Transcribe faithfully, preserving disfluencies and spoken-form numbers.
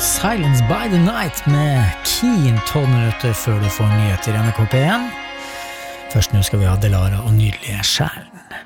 Silence by the Night med Keen tolv minutter før du får nyheter i N R K P en. Først nå skal vi ha Delara og Nydelige Sjælen.